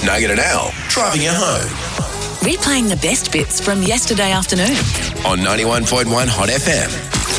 Nugget and Al, driving you home. Replaying the best bits from yesterday afternoon. On 91.1 Hot FM.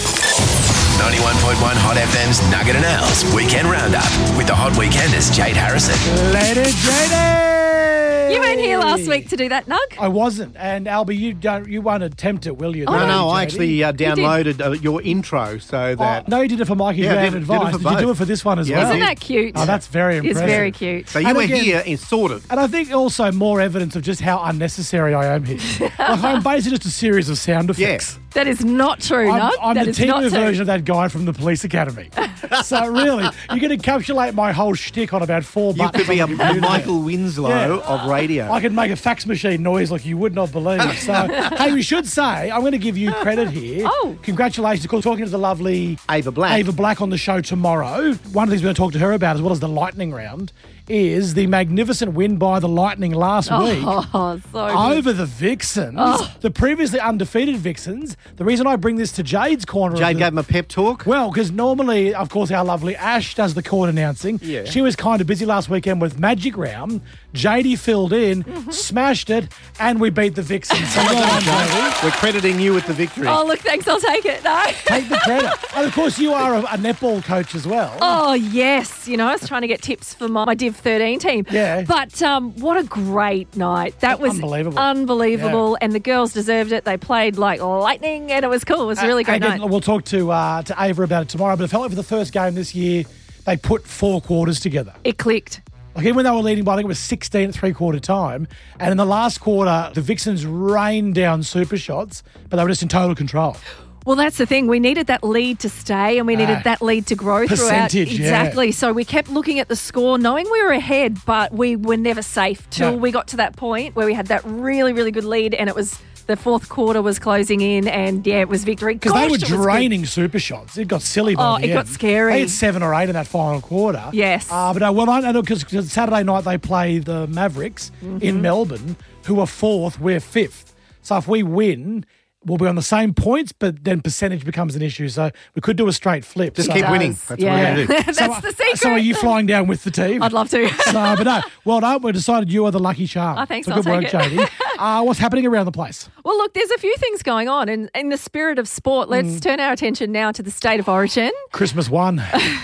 91.1 Hot FM's Nugget and Al's Weekend Roundup with the Hot Weekenders, Jade Harrison. Lady Jade! You weren't here last week to do that, Nug. I wasn't. And Albie, you won't attempt it, will you? No, I actually downloaded your intro so that... No, you did it for Mikey's round advice. Did you do it for this one as well? Isn't that cute? Oh, that's very impressive. It's very cute. So you were here in sort of. And I think also more evidence of just how unnecessary I am here. Like I'm basically just a series of sound effects. Yes. That is not true, Nug. I'm that the is not TV true. version of that guy from the police academy. So really, you can encapsulate my whole shtick on about 4 You buttons. could be a on the computer. Michael Winslow of radio. I could make a fax machine noise like you would not believe. So, hey, we should say, I'm going to give you credit here. Oh. Congratulations. Of course, talking to the lovely Ava Black on the show tomorrow. One of the things we're going to talk to her about, as well as the lightning round, is the magnificent win by the Lightning last week Oh, so good. over the Vixens, the previously undefeated Vixens. The reason I bring this to Jade's corner Jade gave him a pep talk. well, because normally, of course, our lovely Ash does the court announcing. Yeah. She was kind of busy last weekend with Magic Round. Jadey filled in, smashed it, and we beat the Vixens. So well done, Jadey. We're crediting you with the victory. Oh, look, thanks. I'll take it. No. Take the credit. And of course, you are a netball coach as well. Oh, yes. You know, I was trying to get tips for my Div 13 team. Yeah. But what a great night. That was Unbelievable. And the girls deserved it. They played like lightning, and it was cool. It was a really great Again, night. we'll talk to Ava about it tomorrow, but it felt like for the first game this year, they put 4 quarters together. It clicked. Like even when they were leading by, I think it was 16 at three-quarter time, and in the last quarter, the Vixens rained down super shots, but they were just in total control. Well, that's the thing. We needed that lead to stay, and we needed that lead to grow throughout. Percentage, Exactly. So we kept looking at the score, knowing we were ahead, but we were never safe till we got to that point where we had that really, really good lead, and it was the fourth quarter was closing in, and it was victory. Because they were draining super shots. It got silly by the end. It got scary. They had 7 or 8 in that final quarter. Yes. But I know because Saturday night they play the Mavericks in Melbourne, who are 4th, we're 5th. So if we win, we'll be on the same points, but then percentage becomes an issue. So we could do a straight flip. Just keep winning. That's what we're going to do. That's the secret. So are you flying down with the team? I'd love to. But no, well done. We decided you are the lucky charm. Oh, thanks. So I'll good work, take it. Jadey. What's happening around the place? Well, look, there's a few things going on. And in the spirit of sport, let's turn our attention now to the state of origin. Christmas 1.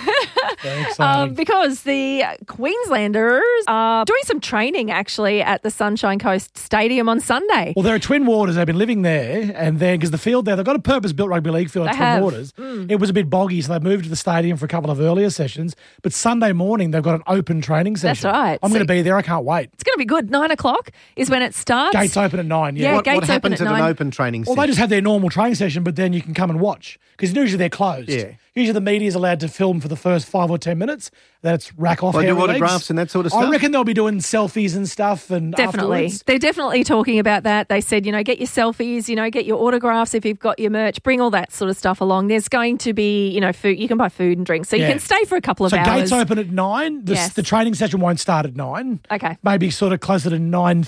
Very exciting. Because the Queenslanders are doing some training, actually, at the Sunshine Coast Stadium on Sunday. Well, there are Twin Waters. They've been living there, and then because the field there, they've got a purpose-built rugby league field at Twin Waters. It was a bit boggy, so they moved to the stadium for a couple of earlier sessions. But Sunday morning, they've got an open training session. That's right. I'm going to be there. I can't wait. It's going to be good. 9 o'clock is when it starts. Gates open at 9. Yeah. Yeah, What happens at an open training Well, session? they just have their normal training session, but then you can come and watch because usually they're closed. Yeah. Usually the media's allowed to film for the first 5 or 10 minutes. Then it's rack off. They do hairy legs. autographs and that sort of stuff? I reckon they'll be doing selfies and stuff. And Definitely. afterwards. They're definitely talking about that. They said, get your selfies, get your autographs if you've got your merch, bring all that sort of stuff along. There's going to be, food. You can buy food and drinks. So you can stay for a couple of hours. So gates open at 9. The training session won't start at 9. Okay. Maybe sort of closer to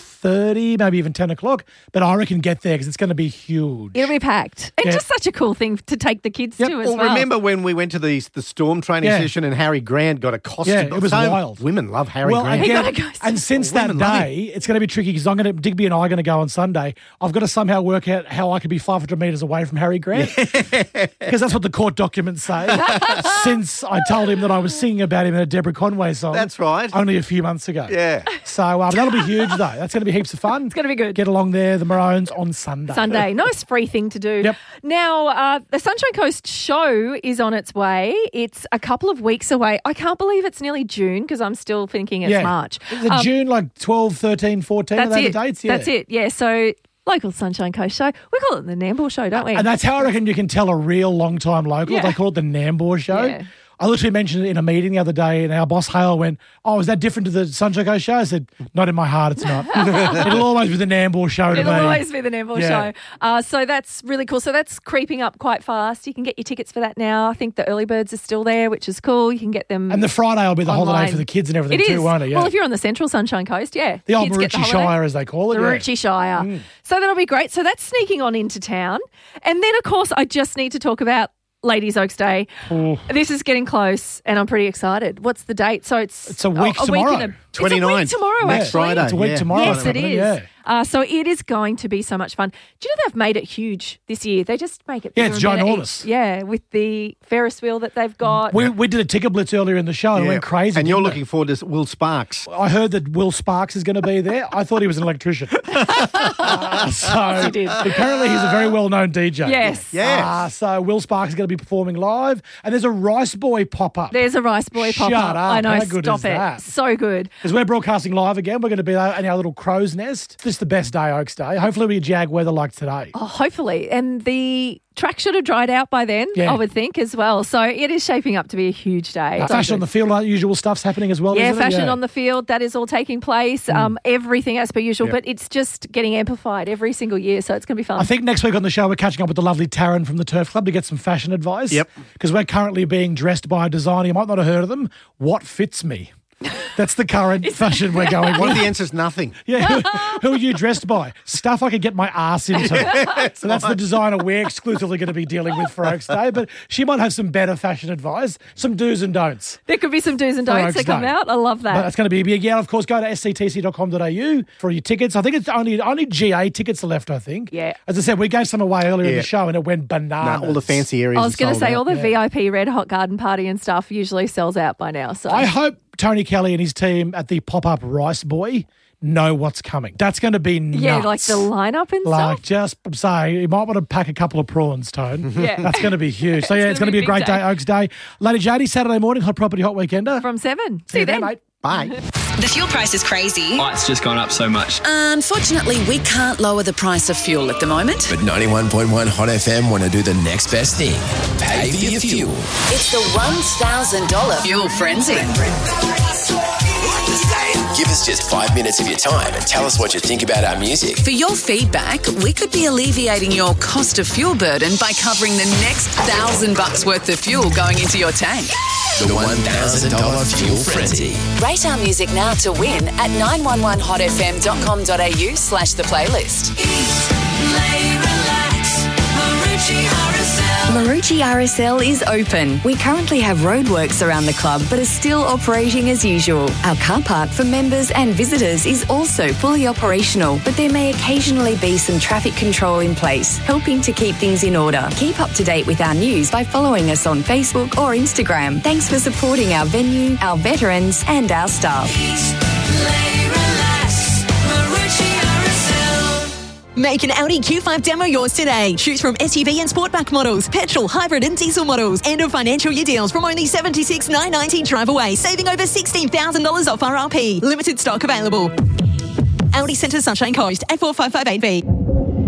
9:30, maybe even 10 o'clock. But I reckon get there because it's going to be huge. It'll be packed. And just such a cool thing to take the kids to as well. Remember when we went to the Storm training session and Harry Grant got a costume? Yeah, it was wild. Women love Harry Grant. Again, and since that day, it's going to be tricky because Digby and I are going to go on Sunday. I've got to somehow work out how I could be 500 metres away from Harry Grant because that's what the court documents say. Since I told him that I was singing about him in a Deborah Conway song. That's right. Only a few months ago. Yeah. So that'll be huge though. That's going to be heaps of fun. It's going to be good. Get along there, the Maroons on Sunday. Nice free thing to do. Yep. Now, the Sunshine Coast show is on its way. It's a couple of weeks away. I can't believe it's nearly June because I'm still thinking it's March. Is it June like 12, 13, 14? That's are they it. the dates? Yeah. That's it. Yeah. So local Sunshine Coast show. We call it the Nambour Show, don't we? And that's how I reckon you can tell a real long-time local. Yeah. They call it the Nambour Show. Yeah. I literally mentioned it in a meeting the other day, and our boss Hale went, "Oh, is that different to the Sunshine Coast show?" I said, "Not in my heart, it's not. It'll always be the Nambour Show to me." It'll always be the Nambour Show. So that's really cool. So that's creeping up quite fast. You can get your tickets for that now. I think the early birds are still there, which is cool. You can get them. And the Friday will be the online. holiday for the kids and everything It too, is. won't it? Yeah. Well, if you're on the Central Sunshine Coast, the old kids get the Maroochy holiday. Shire, as they call it. The Maroochy Shire. So that'll be great. So that's sneaking on into town. And then, of course, I just need to talk about Ladies Oaks Day. This is getting close, and I'm pretty excited. What's the date? So it's a week tomorrow. It's a week tomorrow, Next actually. Friday. It's a week tomorrow. Yes, it is. Yeah. So it is going to be so much fun. Do you know they've made it huge this year? They just make it bigger it's and better ginormous. Yeah, with the Ferris wheel that they've got. We did a ticket blitz earlier in the show and it went crazy. And you're didn't it? looking forward to Will Sparks. I heard that Will Sparks is going to be there. I thought he was an electrician. So He did. apparently he's a very well-known DJ. Yes. Yes. So Will Sparks is going to be performing live, and there's a Rice Boy pop-up. There's a Rice Boy Shut pop-up. up. I know, How good stop is it. that? So good. Because we're broadcasting live again. We're going to be there in our little crow's nest. This is the best day, Oaks Day. Hopefully we get jag weather like today. Oh, hopefully. And the track should have dried out by then, Yeah. I would think, as well. So it is shaping up to be a huge day. Fashion on the field, like usual stuff's happening as well, Yeah, isn't it? fashion on the field, that is all taking place. Everything as per usual, but it's just getting amplified every single year, so it's going to be fun. I think next week on the show we're catching up with the lovely Taryn from the Turf Club to get some fashion advice. Yep. Because we're currently being dressed by a designer. You might not have heard of them. What fits me? That's the current fashion we're going One of with. the answers, nothing. Yeah, who are you dressed by? Stuff I could get my ass into. So that's the designer we're exclusively going to be dealing with for Oaks Day. But she might have some better fashion advice, some do's and don'ts. there could be some do's and For don'ts Oaks that come Day. out. I love But that. that's going to be big. Yeah, of course, go to sctc.com.au for your tickets. I think it's only GA tickets are left, I think. Yeah. As I said, we gave some away earlier in Yeah. the show and it went bananas. No, all the fancy areas. I was going to say, all the yeah. VIP Red Hot Garden Party and stuff usually sells out by now. So I hope Tony Kelly and his team at the pop-up Rice Boy know what's coming. That's going to be nuts. yeah, like the lineup and Like, stuff. just say, you might want to pack a couple of prawns, Tone. Yeah. That's going to be huge. So, yeah, it's going to be a big great day, day. Oaks Day. Lady Jody, Saturday morning, Hot Property Hot Weekender. From 7. See you there, mate. Bye. The fuel price is crazy. It's just gone up so much. Unfortunately, we can't lower the price of fuel at the moment. But 91.1 Hot FM want to do the next best thing. Pay for your fuel. It's the $1,000 fuel frenzy. Give us just 5 minutes of your time and tell us what you think about our music. For your feedback, we could be alleviating your cost of fuel burden by covering the next $1,000 worth of fuel going into your tank. The $1,000 Fuel Frenzy. Rate our music now to win at 911hotfm.com.au/the playlist. Marucci RSL is open. We currently have roadworks around the club, but are still operating as usual. Our car park for members and visitors is also fully operational, but there may occasionally be some traffic control in place, helping to keep things in order. Keep up to date with our news by following us on Facebook or Instagram. Thanks for supporting our venue, our veterans, and our staff. Make an Audi Q5 demo yours today. Choose from SUV and Sportback models, petrol, hybrid and diesel models. End of financial year deals from only $76,990 drive away, saving over $16,000 off RRP. Limited stock available. Audi Centre Sunshine Coast, 84558V.